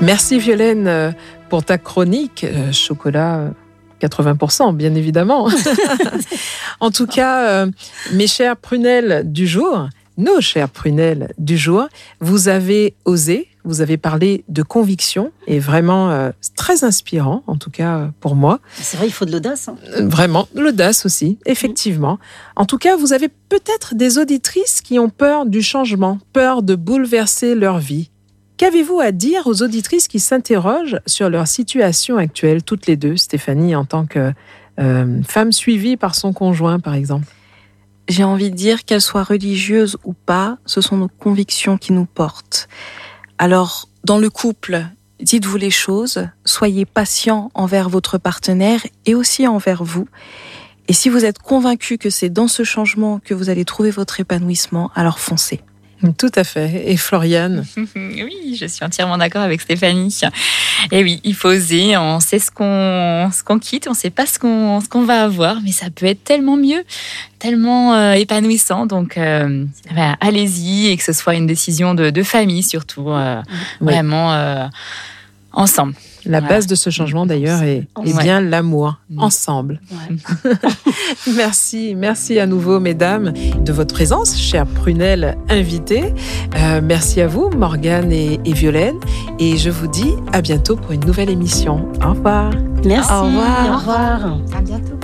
Merci Violaine pour ta chronique. Chocolat 80%, bien évidemment. En tout cas, mes chères prunelles du jour, nos chères prunelles du jour, vous avez osé, vous avez parlé de conviction et vraiment très inspirant, en tout cas pour moi. C'est vrai, il faut de l'audace. Vraiment, l'audace aussi, effectivement. En tout cas, vous avez peut-être des auditrices qui ont peur du changement, peur de bouleverser leur vie. Qu'avez-vous à dire aux auditrices qui s'interrogent sur leur situation actuelle, toutes les deux, Stéphanie, en tant que femme suivie par son conjoint, par exemple? J'ai envie de dire qu'elles soient religieuses ou pas, ce sont nos convictions qui nous portent. Alors, dans le couple, dites-vous les choses, soyez patient envers votre partenaire et aussi envers vous. Et si vous êtes convaincu que c'est dans ce changement que vous allez trouver votre épanouissement, alors foncez. Tout à fait. Et Floriane? Oui, je suis entièrement d'accord avec Stéphanie. Et oui, il faut oser. On sait ce qu'on quitte, on ne sait pas ce qu'on va avoir, mais ça peut être tellement mieux, tellement épanouissant. Donc, allez-y, et que ce soit une décision de famille surtout, vraiment ensemble. La base de ce changement, d'ailleurs, est bien l'amour, ensemble. Ouais. Merci à nouveau, mesdames, de votre présence, chères prunelles invitées. Merci à vous, Morgane et Violaine. Et je vous dis à bientôt pour une nouvelle émission. Au revoir. Merci. Au revoir. Au revoir. À bientôt.